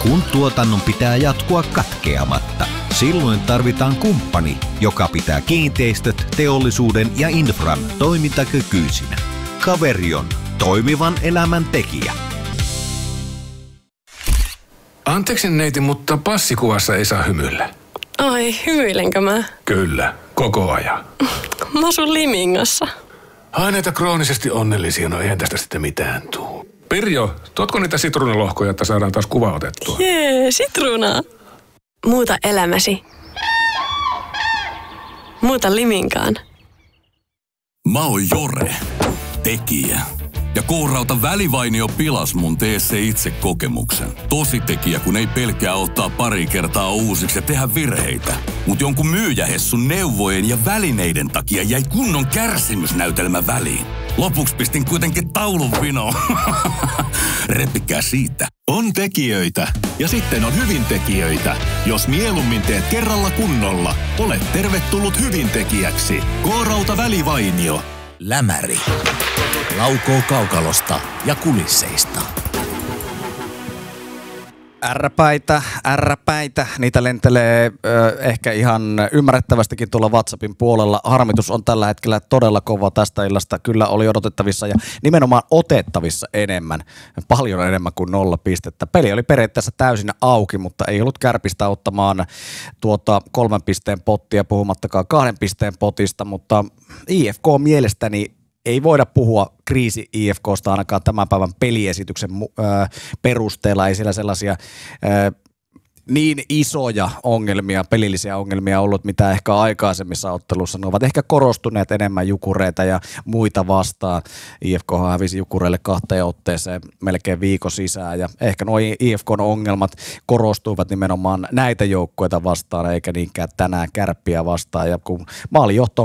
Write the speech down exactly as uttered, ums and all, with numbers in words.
kun tuotannon pitää jatkua katkeamatta. Silloin tarvitaan kumppani, joka pitää kiinteistöt, teollisuuden ja infran toimintakykyisinä. Caverion, toimivan elämän tekijä. Anteeksi neiti, mutta passikuvassa ei saa hymyillä. Ai, hymyilenkö mä? Kyllä, koko ajan. Mä asun Limingassa. Ai näitä kroonisesti onnellisia, no eihän tästä sitten mitään tuu. Pirjo, tuotko niitä sitruunalohkoja, että saadaan taas kuva otettua? Jee, sitruunaa. Muuta elämäsi. Muuta Liminkaan. Mä oon Jore, tekijä. Ja K-Rauta välivainio pilas mun tee se itse kokemuksen. Tosi tekijä, kun ei pelkää ottaa pari kertaa uusiksi ja tehdä virheitä. Mut jonkun myyjähessun neuvojen ja välineiden takia jäi kunnon kärsimysnäytelmä väliin. Lopuksi pistin kuitenkin taulun vinoon. Repikää siitä. On tekijöitä ja sitten on hyvintekijöitä. Jos mieluummin teet kerralla kunnolla, olet tervetullut hyvintekijäksi. K-Rauta välivainio. Lämäri. Laukoo kaukalosta ja kulisseista. Ärräpäitä, ärräpäitä. Niitä lentelee ö, ehkä ihan ymmärrettävästikin tuolla WhatsAppin puolella. Harmitus on tällä hetkellä todella kova tästä illasta. Kyllä oli odotettavissa ja nimenomaan otettavissa enemmän. Paljon enemmän kuin nolla pistettä. Peli oli periaatteessa täysin auki, mutta ei ollut Kärpistä ottamaan tuota kolmen pisteen pottia, puhumattakaan kahden pisteen potista. Mutta I F K mielestäni ei voida puhua kriisi I F K:sta ainakaan tämän päivän peliesityksen äh, perusteella. Ei siellä sellaisia äh, niin isoja ongelmia, pelillisiä ongelmia ollut, mitä ehkä aikaisemmissa ottelussa. Ne ovat ehkä korostuneet enemmän Jukureita ja muita vastaan. I F K hävisi Jukureille kahteen otteeseen melkein viikon sisään. Ja ehkä nuo I F K:n ongelmat korostuivat nimenomaan näitä joukkueita vastaan, eikä niinkään tänään Kärppiä vastaan. Ja kun maalijohto